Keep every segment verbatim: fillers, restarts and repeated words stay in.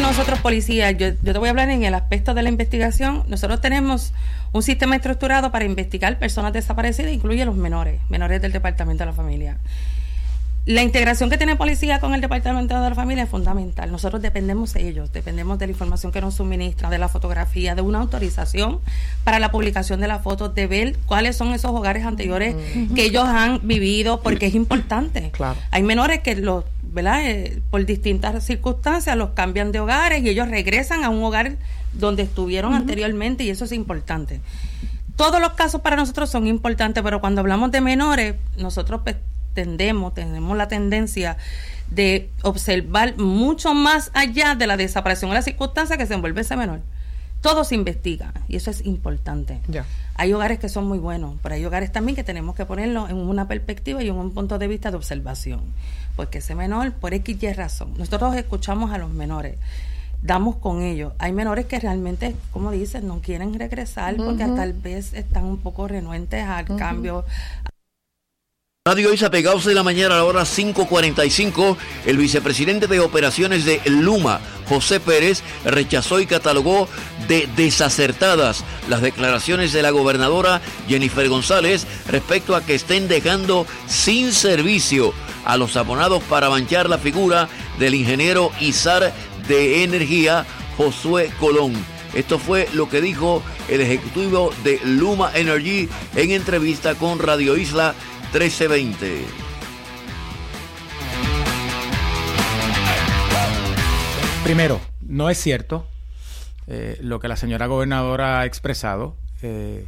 nosotros policías, yo, yo te voy a hablar en el aspecto de la investigación. Nosotros tenemos un sistema estructurado para investigar personas desaparecidas, incluye los menores, menores del Departamento de la Familia. La integración que tiene policía con el Departamento de la Familia es fundamental. Nosotros dependemos de ellos, dependemos de la información que nos suministran, de la fotografía, de una autorización para la publicación de las fotos, de ver cuáles son esos hogares anteriores uh-huh. que ellos han vivido, porque es importante. Claro. Hay menores que los, ¿verdad? Eh, por distintas circunstancias los cambian de hogares y ellos regresan a un hogar donde estuvieron uh-huh. anteriormente, y eso es importante. Todos los casos para nosotros son importantes, pero cuando hablamos de menores, nosotros pues, tendemos, tenemos la tendencia de observar mucho más allá de la desaparición o la circunstancia que se envuelve ese menor. Todo se investiga y eso es importante. Yeah. Hay hogares que son muy buenos, pero hay hogares también que tenemos que ponerlo en una perspectiva y en un punto de vista de observación, porque ese menor, por X y razón, nosotros escuchamos a los menores, damos con ellos. Hay menores que realmente, como dices, no quieren regresar uh-huh. porque tal vez están un poco renuentes al uh-huh. cambio. Radio Isla Pegados de la mañana a la hora cinco cuarenta y cinco, el vicepresidente de operaciones de Luma, José Pérez, rechazó y catalogó de desacertadas las declaraciones de la gobernadora Jennifer González respecto a que estén dejando sin servicio a los abonados para manchar la figura del ingeniero ISAR de Energía, Josué Colón. Esto fue lo que dijo el ejecutivo de Luma Energy en entrevista con Radio Isla trece veinte. Primero, no es cierto eh, lo que la señora gobernadora ha expresado. Eh,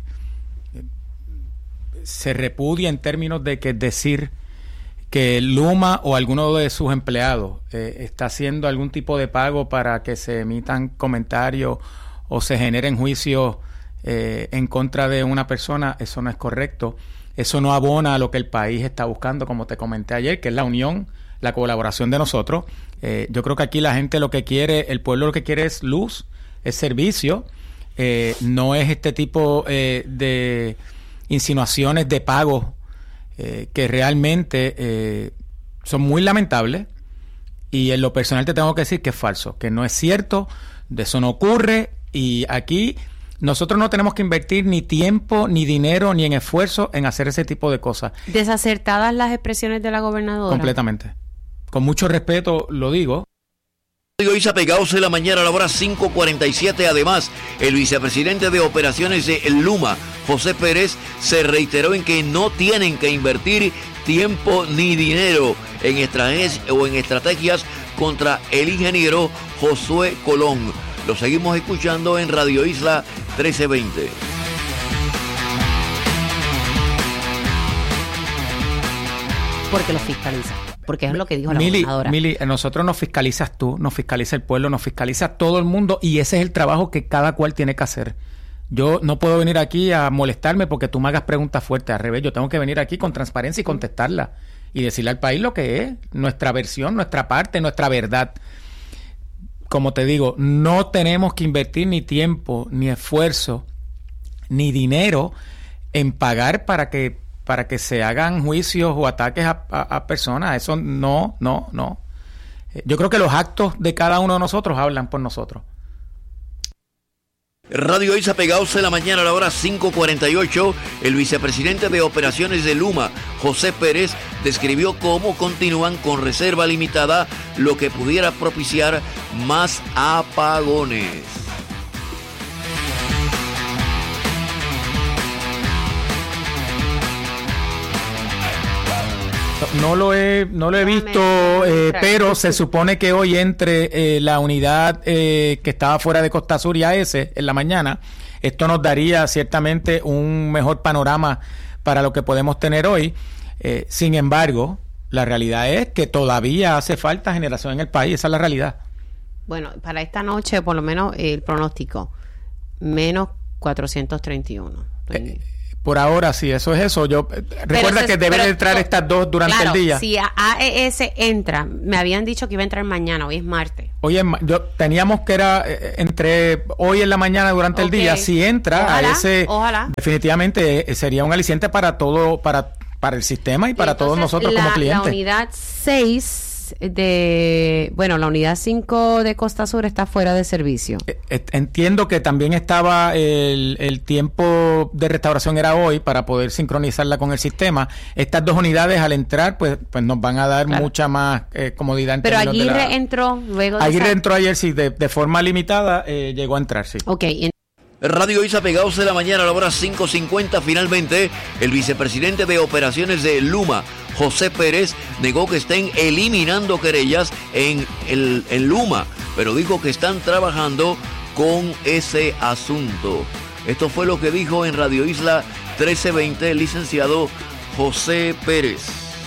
se repudia en términos de que decir que Luma o alguno de sus empleados eh, está haciendo algún tipo de pago para que se emitan comentarios o se generen juicios eh, en contra de una persona. Eso no es correcto. Eso no abona a lo que el país está buscando, como te comenté ayer, que es la unión, la colaboración de nosotros. Eh, yo creo que aquí la gente lo que quiere, el pueblo lo que quiere es luz, es servicio, eh, no es este tipo eh, de insinuaciones de pago eh, que realmente eh, son muy lamentables, y en lo personal te tengo que decir que es falso, que no es cierto, de eso no ocurre, y aquí nosotros no tenemos que invertir ni tiempo, ni dinero, ni en esfuerzo en hacer ese tipo de cosas. ¿Desacertadas las expresiones de la gobernadora? Completamente. Con mucho respeto lo digo. Radio Isla Pegados de la mañana a la hora cinco cuarenta y siete. Además, el vicepresidente de operaciones de Luma, José Pérez, se reiteró en que no tienen que invertir tiempo ni dinero en estrategias o en estrategias contra el ingeniero Josué Colón. Lo seguimos escuchando en Radio Isla trece veinte. Porque lo fiscaliza. Porque es lo que dijo la Mili, gobernadora. Mili, nosotros nos fiscalizas tú, nos fiscaliza el pueblo, nos fiscaliza todo el mundo, y ese es el trabajo que cada cual tiene que hacer. Yo no puedo venir aquí a molestarme porque tú me hagas preguntas fuertes. Al revés, yo tengo que venir aquí con transparencia y contestarla. Y decirle al país lo que es, nuestra versión, nuestra parte, nuestra verdad. Como te digo, no tenemos que invertir ni tiempo, ni esfuerzo, ni dinero en pagar para que para que se hagan juicios o ataques a, a, a personas. Eso no, no, no. Yo creo que los actos de cada uno de nosotros hablan por nosotros. Radio Isla Pegados de la mañana a la hora cinco cuarenta y ocho, el vicepresidente de operaciones de Luma, José Pérez, describió cómo continúan con reserva limitada, lo que pudiera propiciar más apagones. No lo he, no lo he visto, eh, pero se supone que hoy entre eh, la unidad eh, que estaba fuera de Costa Sur y A S en la mañana. Esto nos daría ciertamente un mejor panorama para lo que podemos tener hoy. Eh, sin embargo, la realidad es que todavía hace falta generación en el país. Esa es la realidad. Bueno, para esta noche, por lo menos el pronóstico, menos cuatrocientos treinta y uno. Eh, Por ahora, sí, eso es eso. Yo eh, recuerda se, que deben pero, entrar estas dos durante claro, el día. Si A E S entra, me habían dicho que iba a entrar mañana, hoy es martes. Hoy es, yo teníamos que era eh, entre hoy en la mañana durante okay. el día. Si entra ojalá, a ese, ojalá. definitivamente eh, sería un aliciente para todo, para para el sistema y para Entonces, todos nosotros la, como clientes. La unidad seis de, bueno, la unidad cinco de Costa Sur está fuera de servicio. Entiendo que también estaba el, el tiempo de restauración era hoy para poder sincronizarla con el sistema. Estas dos unidades al entrar pues pues nos van a dar claro. mucha más eh, comodidad en Pero Aguirre de la... entró luego de Aguirre esa... entró ayer, sí, de, de forma limitada eh, llegó a entrar, sí. Ok, en... Radio Isa pegados de la mañana a la hora cinco cincuenta. Finalmente, el vicepresidente de operaciones de Luma, José Pérez, negó que estén eliminando querellas en, el, en Luma, pero dijo que están trabajando con ese asunto. Esto fue lo que dijo en Radio Isla trece veinte el licenciado José Pérez.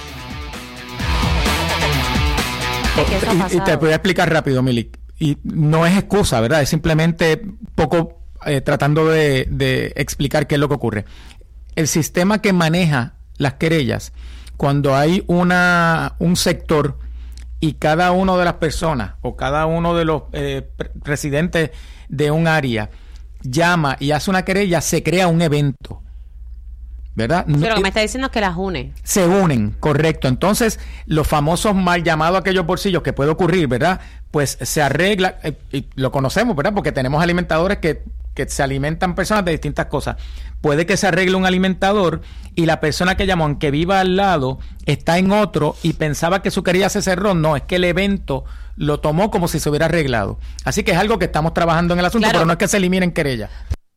Y, y te voy a explicar rápido, Mili. Y no es excusa, ¿verdad? Es simplemente poco... Eh, tratando de, de explicar qué es lo que ocurre. El sistema que maneja las querellas, cuando hay una un sector y cada una de las personas o cada uno de los eh, residentes de un área llama y hace una querella, se crea un evento, ¿verdad? Pero lo que me está diciendo es que las une. Se unen, correcto. Entonces, los famosos mal llamados aquellos bolsillos que puede ocurrir, ¿verdad? Pues se arregla, eh, y lo conocemos, ¿verdad? Porque tenemos alimentadores que que se alimentan personas de distintas cosas. Puede que se arregle un alimentador y la persona que llamó, aunque viva al lado, está en otro y pensaba que su querella se cerró. No, es que el evento lo tomó como si se hubiera arreglado. Así que es algo que estamos trabajando en el asunto, claro. Pero no es que se eliminen querellas.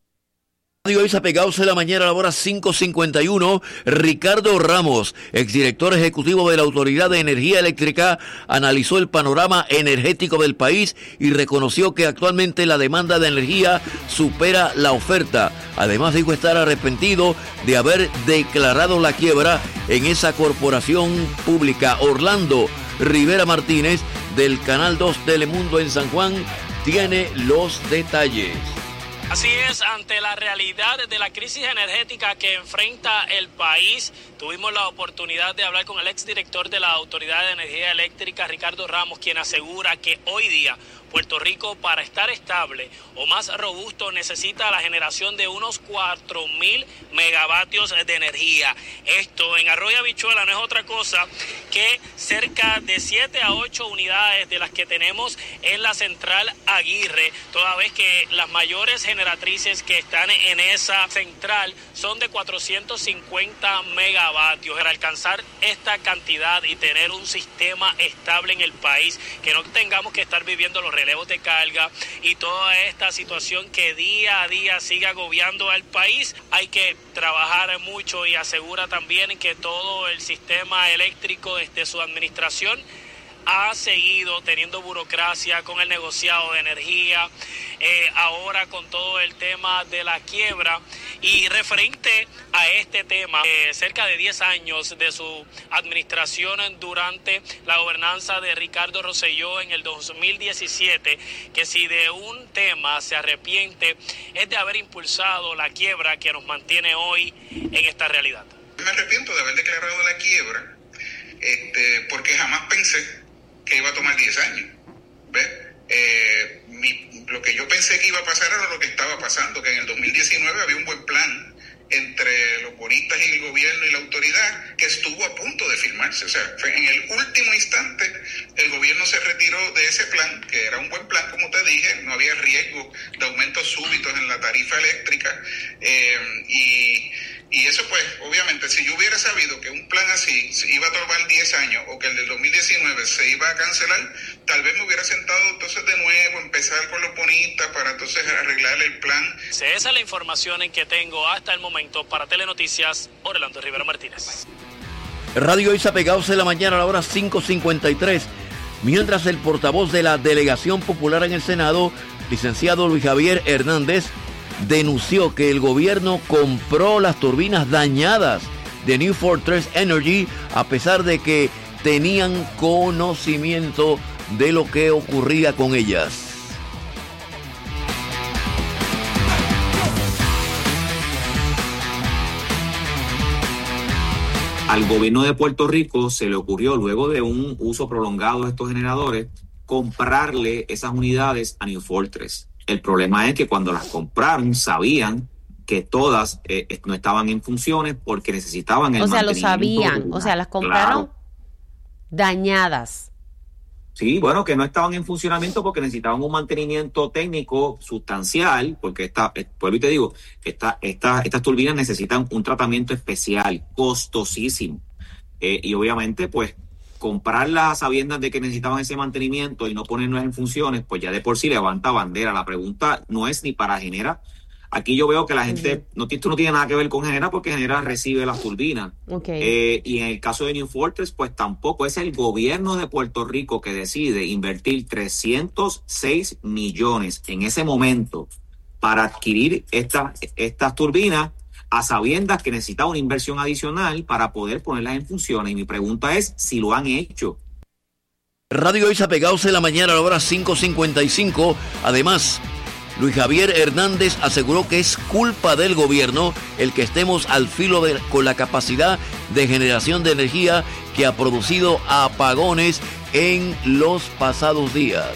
Radio Isa pegados de la mañana a la hora cinco cincuenta y uno. Ricardo Ramos, exdirector ejecutivo de la Autoridad de Energía Eléctrica, analizó el panorama energético del país y reconoció que actualmente la demanda de energía supera la oferta. Además dijo estar arrepentido de haber declarado la quiebra en esa corporación pública. Orlando Rivera Martínez, del Canal dos Telemundo en San Juan, tiene los detalles. Así es, ante la realidad de la crisis energética que enfrenta el país, tuvimos la oportunidad de hablar con el exdirector de la Autoridad de Energía Eléctrica, Ricardo Ramos, quien asegura que hoy día Puerto Rico, para estar estable o más robusto, necesita la generación de unos cuatro mil megavatios de energía. Esto en Arroyo Habichuela no es otra cosa que cerca de siete a ocho unidades de las que tenemos en la central Aguirre, toda vez que las mayores generatrices que están en esa central son de cuatrocientos cincuenta megavatios. Para alcanzar esta cantidad y tener un sistema estable en el país, que no tengamos que estar viviendo los relevos de carga y toda esta situación que día a día sigue agobiando al país, hay que trabajar mucho, y asegura también que todo el sistema eléctrico desde su administración ha seguido teniendo burocracia con el negociado de energía, eh, ahora con todo el tema de la quiebra. Y referente a este tema, eh, cerca de diez años de su administración durante la gobernanza de Ricardo Rosselló en el dos mil diecisiete, que si de un tema se arrepiente es de haber impulsado la quiebra que nos mantiene hoy en esta realidad. Me arrepiento de haber declarado la quiebra, este, porque jamás pensé que iba a tomar diez años. ¿Ves? Eh, mi, lo que yo pensé que iba a pasar era lo que estaba pasando, que en el dos mil diecinueve había un buen plan entre los bonistas y el gobierno y la autoridad que estuvo a punto de firmarse. O sea, fue en el último instante el gobierno se retiró de ese plan, que era un buen plan, como te dije, no había riesgo de aumentos súbitos en la tarifa eléctrica, eh, y Y eso pues, obviamente, si yo hubiera sabido que un plan así iba a tomar diez años o que el del dos mil diecinueve se iba a cancelar, tal vez me hubiera sentado entonces de nuevo, empezar con los bonistas para entonces arreglar el plan. Esa es la información en que tengo hasta el momento. Para Telenoticias, Orlando Rivera Martínez. Radio Isa pegados de la mañana a la hora cinco cincuenta y tres. Mientras el portavoz de la Delegación Popular en el Senado, licenciado Luis Javier Hernández, denunció que el gobierno compró las turbinas dañadas de New Fortress Energy a pesar de que tenían conocimiento de lo que ocurría con ellas. Al gobierno de Puerto Rico se le ocurrió, luego de un uso prolongado de estos generadores, comprarle esas unidades a New Fortress. El problema es que cuando las compraron sabían que todas eh, no estaban en funciones porque necesitaban el mantenimiento. O sea, lo sabían, regular. O sea, las compraron claro. dañadas. Sí, bueno, que no estaban en funcionamiento porque necesitaban un mantenimiento técnico sustancial, porque esta, vuelvo y te digo, esta, esta, estas turbinas necesitan un tratamiento especial, costosísimo. Eh, y obviamente, pues, comprarlas a sabiendas de que necesitaban ese mantenimiento y no ponerlas en funciones, pues ya de por sí levanta bandera. La pregunta no es ni para Genera. Aquí yo veo que la gente, no, esto no tiene nada que ver con Genera porque Genera recibe las turbinas. Okay. Eh, y en el caso de New Fortress, pues tampoco. Es el gobierno de Puerto Rico que decide invertir trescientos seis millones en ese momento para adquirir esta, estas turbinas a sabiendas que necesita una inversión adicional para poder ponerlas en funciones. Y mi pregunta es si lo han hecho. Radio Isla Pegados en la mañana a la hora cinco cincuenta y cinco. Además, Luis Javier Hernández aseguró que es culpa del gobierno el que estemos al filo de, con la capacidad de generación de energía que ha producido apagones en los pasados días.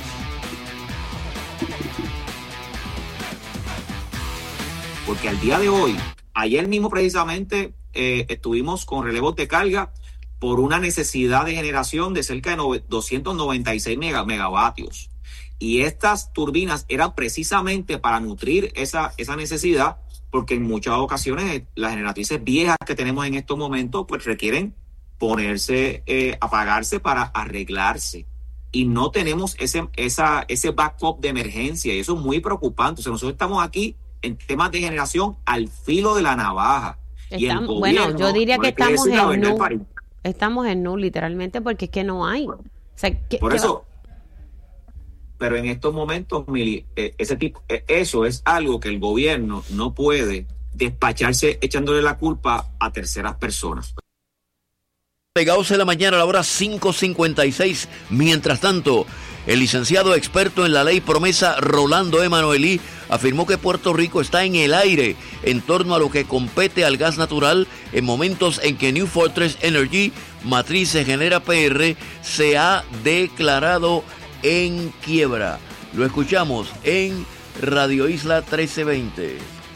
Porque al día de hoy, ayer mismo precisamente eh, estuvimos con relevos de carga por una necesidad de generación de cerca de doscientos noventa y seis megavatios. Y estas turbinas eran precisamente para nutrir esa, esa necesidad, porque en muchas ocasiones las generatrices viejas que tenemos en estos momentos pues requieren ponerse, eh, apagarse para arreglarse. Y no tenemos ese, esa, ese backup de emergencia, y eso es muy preocupante. O sea, nosotros estamos aquí en temas de generación al filo de la navaja. Estamos, y el gobierno, bueno, yo diría no que estamos que en nu, estamos en nu literalmente porque es que no hay. O sea, ¿qué, Por qué eso... Pero en estos momentos, Mili, eh, ese tipo, eh, eso es algo que el gobierno no puede despacharse echándole la culpa a terceras personas. Pegados en la mañana a la hora cinco cincuenta y seis. Mientras tanto, el licenciado experto en la ley promesa Rolando Emanuelí afirmó que Puerto Rico está en el aire en torno a lo que compete al gas natural en momentos en que New Fortress Energy, matriz de Genera P R, se ha declarado en quiebra. Lo escuchamos en Radio Isla trece veinte.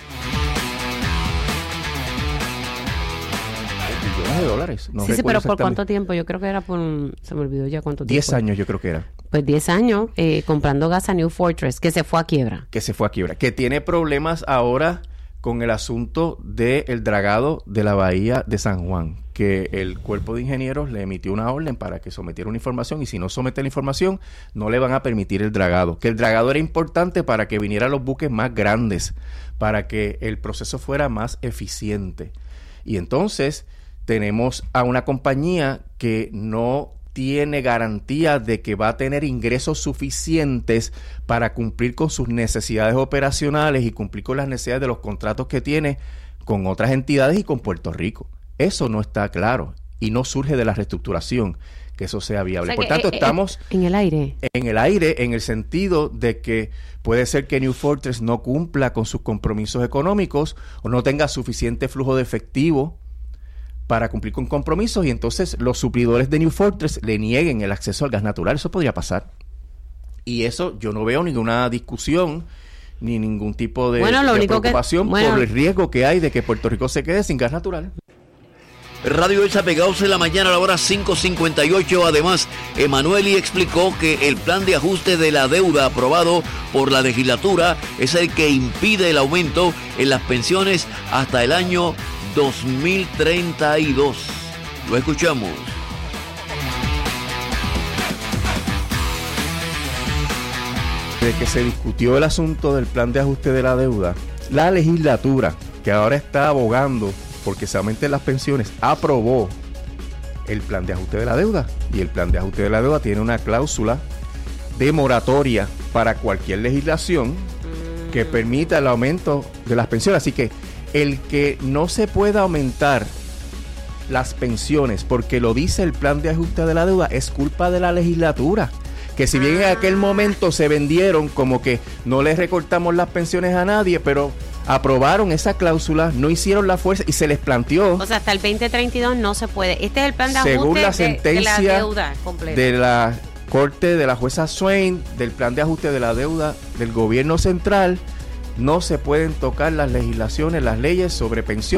Millones de dólares. No sí, sí, pero ¿por cuánto tiempo? Yo creo que era por... Se me olvidó ya cuánto tiempo. diez años yo creo que era. Pues diez años eh, comprando gas a New Fortress, que se fue a quiebra. Que se fue a quiebra. Que tiene problemas ahora con el asunto del dragado de la bahía de San Juan, que el cuerpo de ingenieros le emitió una orden para que sometiera una información, y si no somete la información no le van a permitir el dragado, que el dragado era importante para que vinieran los buques más grandes, para que el proceso fuera más eficiente. Y entonces tenemos a una compañía que no tiene garantía de que va a tener ingresos suficientes para cumplir con sus necesidades operacionales y cumplir con las necesidades de los contratos que tiene con otras entidades y con Puerto Rico. Eso no está claro y no surge de la reestructuración que eso sea viable. O sea, Por tanto, eh, estamos eh, en el aire. En el aire en el sentido de que puede ser que New Fortress no cumpla con sus compromisos económicos o no tenga suficiente flujo de efectivo para cumplir con compromisos, y entonces los suplidores de New Fortress le nieguen el acceso al gas natural. Eso podría pasar. Y eso yo no veo ninguna discusión ni ningún tipo de, bueno, lo de único preocupación que, bueno, por el riesgo que hay de que Puerto Rico se quede sin gas natural. Radio Isla Pegados en la mañana a la hora cinco cincuenta y ocho. Además, Emanuelí explicó que el plan de ajuste de la deuda aprobado por la legislatura es el que impide el aumento en las pensiones hasta el año dos mil treinta y dos. Lo escuchamos. Desde que se discutió el asunto del plan de ajuste de la deuda, la legislatura, que ahora está abogando porque se aumenten las pensiones, aprobó el plan de ajuste de la deuda. Y el plan de ajuste de la deuda tiene una cláusula de moratoria para cualquier legislación que permita el aumento de las pensiones. Así que el que no se pueda aumentar las pensiones porque lo dice el plan de ajuste de la deuda es culpa de la legislatura, que si bien en aquel momento se vendieron como que no les recortamos las pensiones a nadie, pero aprobaron esa cláusula, no hicieron la fuerza y se les planteó. O sea, hasta el veinte treinta y dos no se puede. Este es el plan de ajuste según la de, sentencia de la deuda completa. De la corte de la jueza Swain, del plan de ajuste de la deuda del gobierno central. No se pueden tocar las legislaciones, las leyes sobre pensiones.